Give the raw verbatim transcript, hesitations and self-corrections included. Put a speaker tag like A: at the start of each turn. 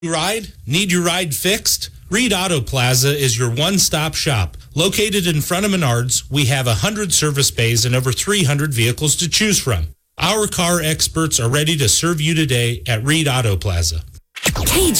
A: Ride? Need your ride fixed? Reed Auto Plaza is your one-stop shop. Located in front of Menards, we have one hundred service bays and over three hundred vehicles to choose from. Our car experts are ready to serve you today at Reed Auto Plaza.
B: Hey,